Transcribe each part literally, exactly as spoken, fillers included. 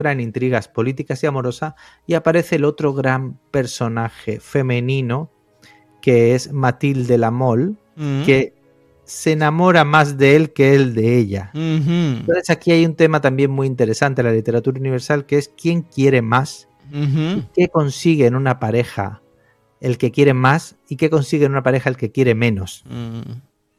en intrigas políticas y amorosas, y aparece el otro gran personaje femenino, que es Mathilde la Mole, mm. que se enamora más de él que él de ella. Uh-huh. Entonces aquí hay un tema también muy interesante en la literatura universal, que es quién quiere más, uh-huh. y qué consigue en una pareja el que quiere más y qué consigue en una pareja el que quiere menos. Uh-huh.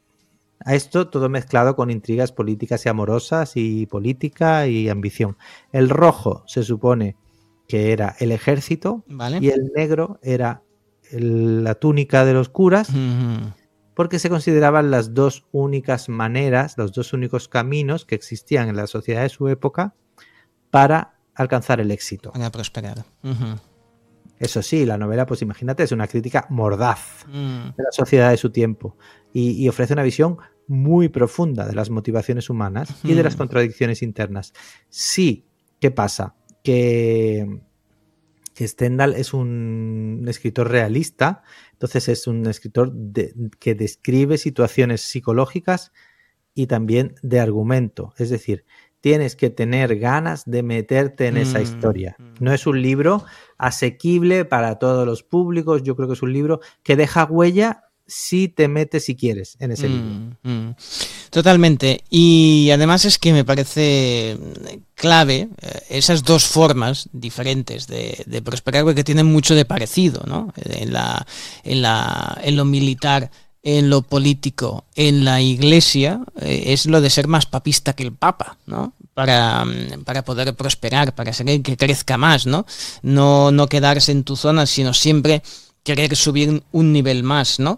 A esto todo mezclado con intrigas políticas y amorosas y política y ambición. El rojo se supone que era el ejército, vale. y el negro era el, la túnica de los curas, uh-huh. porque se consideraban las dos únicas maneras, los dos únicos caminos que existían en la sociedad de su época para alcanzar el éxito. Para prosperar. Uh-huh. Eso sí, la novela, pues imagínate, es una crítica mordaz uh-huh. de la sociedad de su tiempo y, y ofrece una visión muy profunda de las motivaciones humanas uh-huh. y de las contradicciones internas. Sí, ¿qué pasa? Que, que Stendhal es un escritor realista, entonces es un escritor de, que describe situaciones psicológicas y también de argumento, es decir, tienes que tener ganas de meterte en esa historia. No es un libro asequible para todos los públicos, yo creo que es un libro que deja huella si te metes, si quieres, en ese mm, libro. Mm. Totalmente. Y además es que me parece clave eh, esas dos formas diferentes de, de prosperar, porque tienen mucho de parecido, ¿no? En, la, en, la, en lo militar, en lo político, en la iglesia, eh, es lo de ser más papista que el papa, ¿no? Para, para poder prosperar, para ser el que crezca más, ¿no? No, no quedarse en tu zona, sino siempre querer subir un nivel más, ¿no?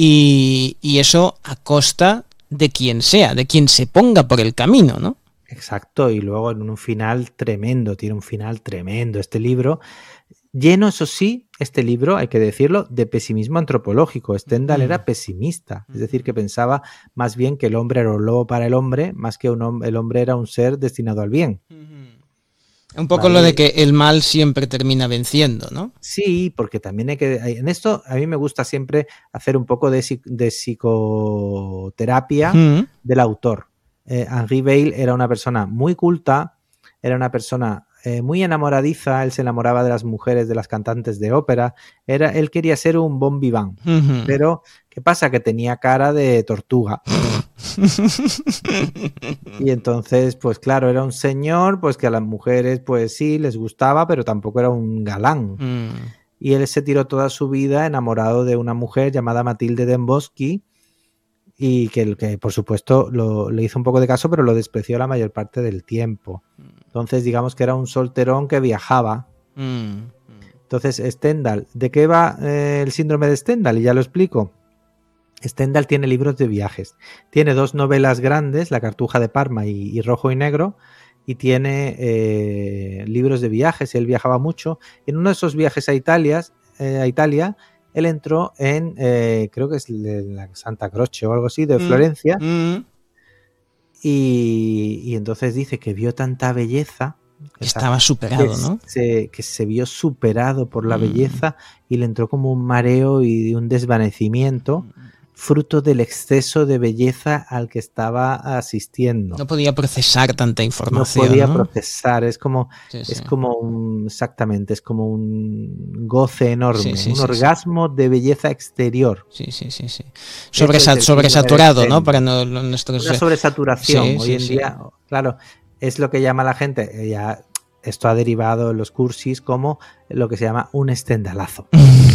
Y, y eso a costa de quien sea, de quien se ponga por el camino, ¿no? Exacto, y luego en un final tremendo, tiene un final tremendo este libro, lleno, eso sí, este libro, hay que decirlo, de pesimismo antropológico. Stendhal mm. era pesimista, es decir, que pensaba más bien que el hombre era un lobo para el hombre, más que un hom- el hombre era un ser destinado al bien. Un poco vale. Lo de que el mal siempre termina venciendo, ¿no? Sí, porque también hay que... En esto a mí me gusta siempre hacer un poco de, de psicoterapia mm. del autor. Eh, Henri Weil era una persona muy culta, era una persona eh, muy enamoradiza, él se enamoraba de las mujeres, de las cantantes de ópera, era, él quería ser un bon vivant, uh-huh. pero ¿qué pasa? Que tenía cara de tortuga. Y entonces, pues claro, era un señor pues que a las mujeres pues sí les gustaba, pero tampoco era un galán. Mm. Y él se tiró toda su vida enamorado de una mujer llamada Mathilde Dembosky, y que, que por supuesto lo, le hizo un poco de caso, pero lo despreció la mayor parte del tiempo. Entonces digamos que era un solterón que viajaba. Mm. Entonces Stendhal, ¿de qué va eh, el síndrome de Stendhal? Y ya lo explico. Stendhal tiene libros de viajes. Tiene dos novelas grandes, La Cartuja de Parma y, y Rojo y Negro, y tiene eh, libros de viajes. Él viajaba mucho. En uno de esos viajes a Italia, eh, a Italia él entró en, eh, creo que es la Santa Croce o algo así, de Florencia, mm, mm. Y, y entonces dice que vio tanta belleza. Que estaba superado, que ¿no? Se, que se vio superado por la mm. belleza y le entró como un mareo y un desvanecimiento, fruto del exceso de belleza al que estaba asistiendo. No podía procesar tanta información. No podía ¿no? procesar, es como, sí, es sí. como un, exactamente, es como un goce enorme, sí, sí, un sí, orgasmo sí. de belleza exterior. Sí, sí, sí, sí. Sobresa, es sobresaturado, ¿no? Para no, nuestros... Una sobresaturación. Sí, Hoy sí, en sí. día, claro, es lo que llama la gente, ya esto ha derivado en los cursis como lo que se llama un stendhalazo.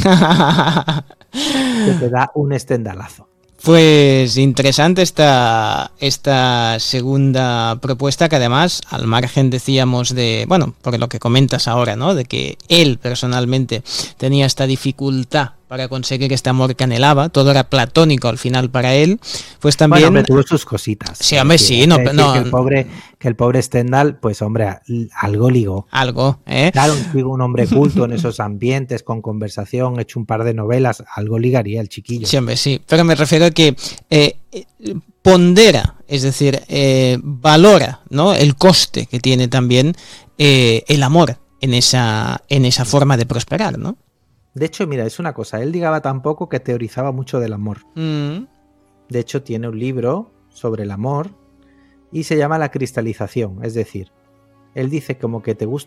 Que te da un stendhalazo. Pues interesante esta, esta segunda propuesta, que además, al margen decíamos de, bueno, por lo que comentas ahora, ¿no? De que él personalmente tenía esta dificultad para conseguir este amor que anhelaba, todo era platónico al final para él, pues también... Bueno, hombre, tuvo sus cositas. Sí, hombre, decir, sí, no, no... Que el pobre, que el pobre Stendhal, pues hombre, algo ligó. Algo, ¿eh? Claro, un, un hombre culto en esos ambientes, con conversación, hecho un par de novelas, algo ligaría el chiquillo. Sí, hombre, sí, pero me refiero a que eh, pondera, es decir, eh, valora, ¿no? El coste que tiene también eh, el amor en esa, en esa forma de prosperar, ¿no? De hecho, mira, es una cosa, él digaba tampoco que teorizaba mucho del amor. Mm. De hecho, tiene un libro sobre el amor y se llama La cristalización, es decir, él dice como que te gusta